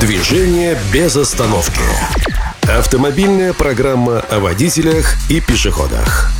Движение без остановки. Автомобильная программа о водителях и пешеходах.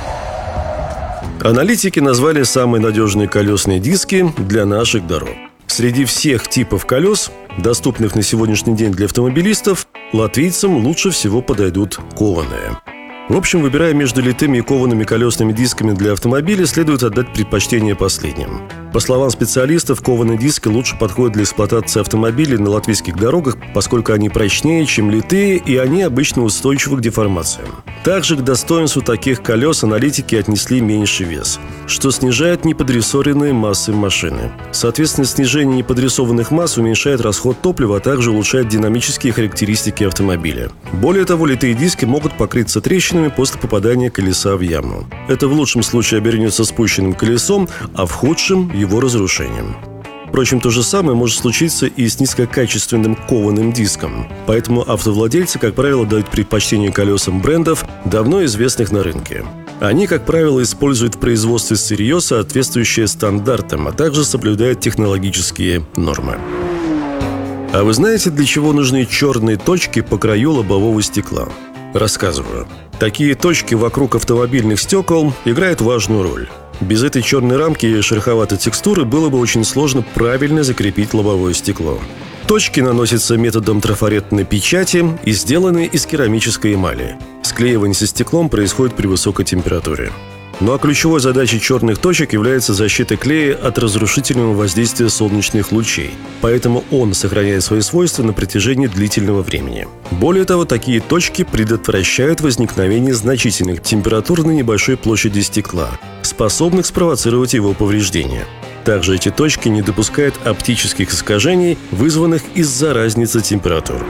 Аналитики назвали самые надежные колесные диски для наших дорог. Среди всех типов колес, доступных на сегодняшний день для автомобилистов, латвийцам лучше всего подойдут кованые. В общем, выбирая между литыми и коваными колесными дисками для автомобиля, следует отдать предпочтение последним. По словам специалистов, кованые диски лучше подходят для эксплуатации автомобилей на латвийских дорогах, поскольку они прочнее, чем литые, и они обычно устойчивы к деформациям. Также к достоинству таких колес аналитики отнесли меньший вес, что снижает неподрессоренные массы машины. Соответственно, снижение неподрессованных масс уменьшает расход топлива, а также улучшает динамические характеристики автомобиля. Более того, литые диски могут покрыться трещинами после попадания колеса в яму. Это в лучшем случае обернется спущенным колесом, а в худшем – его разрушением. Впрочем, то же самое может случиться и с низкокачественным кованым диском. Поэтому автовладельцы, как правило, дают предпочтение колесам брендов, давно известных на рынке. Они, как правило, используют в производстве сырье, соответствующее стандартам, а также соблюдают технологические нормы. А вы знаете, для чего нужны черные точки по краю лобового стекла? Рассказываю. Такие точки вокруг автомобильных стекол играют важную роль. Без этой черной рамки и шероховатой текстуры было бы очень сложно правильно закрепить лобовое стекло. Точки наносятся методом трафаретной печати и сделаны из керамической эмали. Склеивание со стеклом происходит при высокой температуре. Ну а ключевой задачей черных точек является защита клея от разрушительного воздействия солнечных лучей, поэтому он сохраняет свои свойства на протяжении длительного времени. Более того, такие точки предотвращают возникновение значительных температур на небольшой площади стекла, способных спровоцировать его повреждения. Также эти точки не допускают оптических искажений, вызванных из-за разницы температур.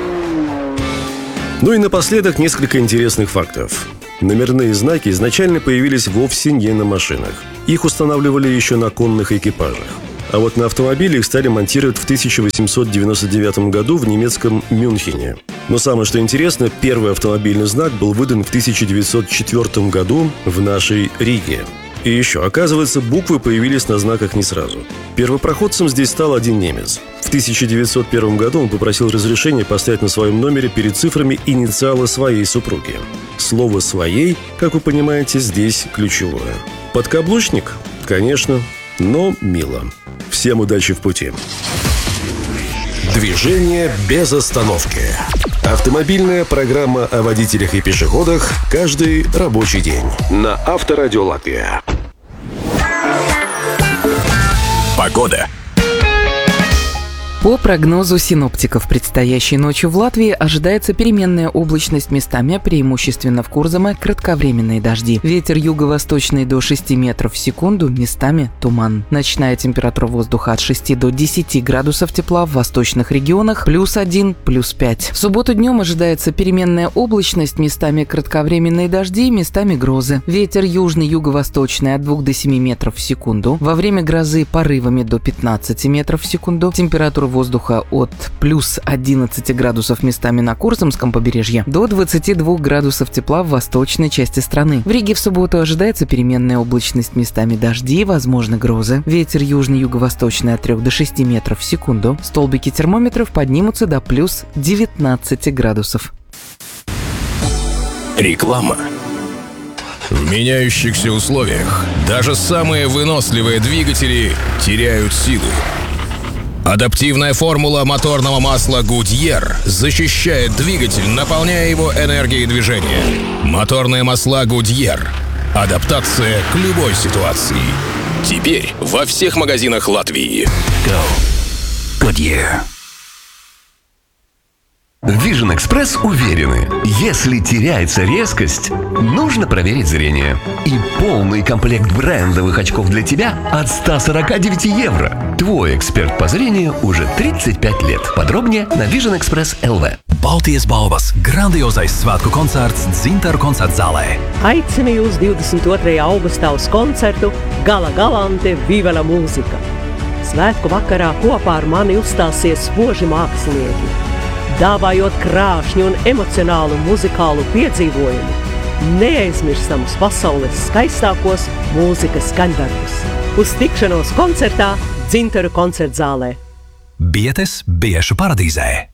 Ну и напоследок несколько интересных фактов. Номерные знаки изначально появились вовсе не на машинах. Их устанавливали еще на конных экипажах. А вот на автомобиле их стали монтировать в 1899 году в немецком Мюнхене. Но самое что интересно, первый автомобильный знак был выдан в 1904 году в нашей Риге. И еще, оказывается, буквы появились на знаках не сразу. Первопроходцем здесь стал один немец. В 1901 году он попросил разрешения поставить на своем номере перед цифрами инициалы своей супруги. Слово «своей», как вы понимаете, здесь ключевое. Подкаблучник? Конечно, но мило. Всем удачи в пути. Движение без остановки. Автомобильная программа о водителях и пешеходах каждый рабочий день на Авторадио Латвия. Погода. По прогнозу синоптиков, предстоящей ночью в Латвии ожидается переменная облачность, местами преимущественно в Курзаме кратковременные дожди. Ветер юго-восточный до 6 метров в секунду, местами туман. Ночная температура воздуха от 6 до 10 градусов тепла, в восточных регионах +1, +5. В субботу днем ожидается переменная облачность, местами кратковременные дожди, местами грозы. Ветер южный юго-восточный от 2 до 7 метров в секунду. Во время грозы порывами до 15 метров в секунду. Температура воздуха от +11 градусов местами на Курзамском побережье до 22 градусов тепла в восточной части страны. В Риге в субботу ожидается переменная облачность, местами дожди, возможны грозы. Ветер южный юго-восточный от 3 до 6 метров в секунду. Столбики термометров поднимутся до +19 градусов. Реклама. В меняющихся условиях даже самые выносливые двигатели теряют силу. Адаптивная формула моторного масла Goodyear защищает двигатель, наполняя его энергией движения. Моторные масла Goodyear. Адаптация к любой ситуации. Теперь во всех магазинах Латвии. Go. Goodyear. Vision Express уверены, если теряется резкость, нужно проверить зрение. И полный комплект брендовых очков для тебя от 149 евро. Твой эксперт по зрению уже 35 лет. Подробнее на Vision Express LV. Baltijas balvas grandiozais svētku koncerts Dzintaru koncertzālē. Aicinu jūs 22. augustā uz koncertu Gala Galante Viva la mūzika. Svētku vakarā kopā ar mani uzstāsies spoži mākslinieki, dāvājot krāšņu un emocionālu muzikālu piedzīvojumu, neaizmirstamus pasaules skaistākos mūzikas skaņdarbus. Uz tikšanos koncertā Dzintaru koncertzālē. Bietes Biešu paradīzē.